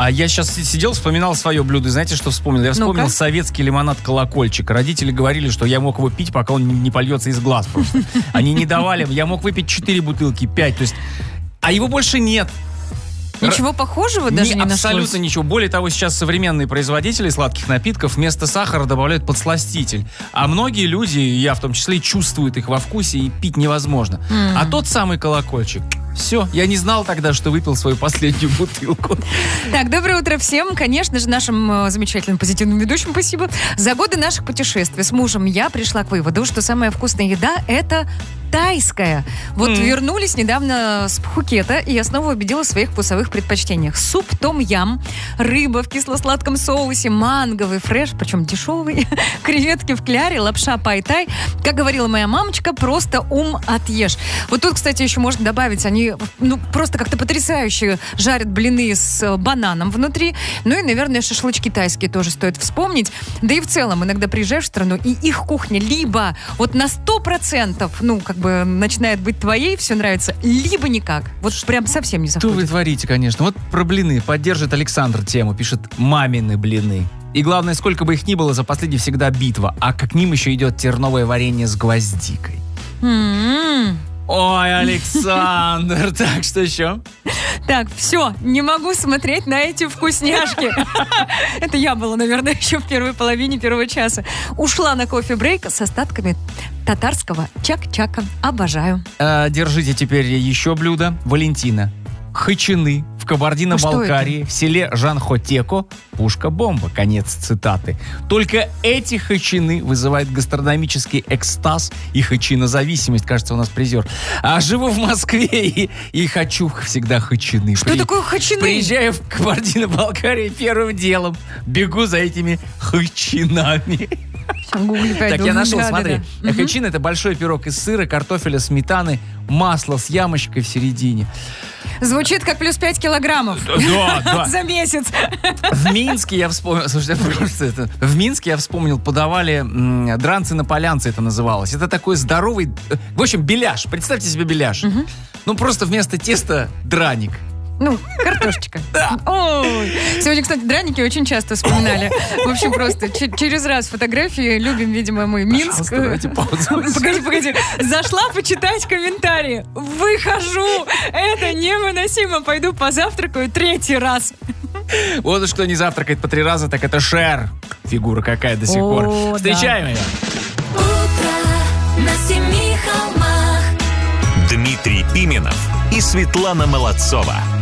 Я сейчас сидел, вспоминал свое блюдо. Знаете, что вспомнил? Я вспомнил советский лимонад-колокольчик. Родители говорили, что я мог его пить, пока он не польется из глаз просто. Они не давали. Я мог выпить 4 бутылки, 5. То есть, а его больше нет. Ничего похожего даже не нашлось? Абсолютно ничего. Более того, сейчас современные производители сладких напитков вместо сахара добавляют подсластитель. А многие люди, я в том числе, чувствуют их во вкусе, и пить невозможно. А тот самый колокольчик... Все, я не знал тогда, что выпил свою последнюю бутылку. Так, доброе утро всем. Конечно же, нашим замечательным позитивным ведущим спасибо. За годы наших путешествий с мужем я пришла к выводу, что самая вкусная еда – это тайская. Вот вернулись недавно с Пхукета, и я снова убедилась в своих вкусовых предпочтениях. Суп том-ям, рыба в кисло-сладком соусе, манговый фреш, причем дешевый, креветки в кляре, лапша пай-тай. Как говорила моя мамочка, просто ум отъешь. Вот тут, кстати, еще можно добавить, они просто как-то потрясающе жарят блины с бананом внутри. Ну и, наверное, шашлычки тайские тоже стоит вспомнить. Да и в целом, иногда приезжаешь в страну, и их кухня либо вот на 100%, начинает быть твоей, все нравится, либо никак. Вот прям совсем не заходит. Что вы творите, конечно. Вот про блины поддержит Александр тему, пишет «мамины блины». И главное, сколько бы их ни было, за последней всегда битва. А к ним еще идет терновое варенье с гвоздикой. Ой, Александр, так, что еще? Так, все, не могу смотреть на эти вкусняшки. Это я была, наверное, еще в первой половине первого часа. Ушла на кофе-брейк с остатками татарского чак-чака. Обожаю. Держите теперь еще блюдо. Валентина. Хачины в Кабардино-Балкарии, в селе Жанхотеко, пушка-бомба. Конец цитаты. Только эти хачины вызывают гастрономический экстаз и хачинозависимость. Кажется, у нас призер. А живу в Москве и хочу всегда хачины. Что такое хачины? Приезжаю в Кабардино-Балкарию, первым делом бегу за этими хачинами. Так, я нашел, смотри. Хачин — это большой пирог из сыра, картофеля, сметаны, масла с ямочкой в середине. Звучит как плюс 5 килограммов. Да. За месяц. В Минске я вспомнил, в Минске я вспомнил, подавали дранцы на полянце, это называлось. Это такой здоровый, в общем, беляш. Представьте себе беляш. Ну, просто вместо теста драник. Картошечка. Да. Ой. Сегодня, кстати, драники очень часто вспоминали. В общем, просто через раз фотографии. Любим, видимо, мы Минск. Давайте паузу. Погоди. Зашла почитать комментарии. Выхожу. Это невыносимо. Пойду позавтракаю 3-й раз. Вот уж кто не завтракает по 3 раза, так это Шер. Фигура какая до сих пор. Встречаем ее. Утро на 7 холмах. Дмитрий Пименов и Светлана Молодцова.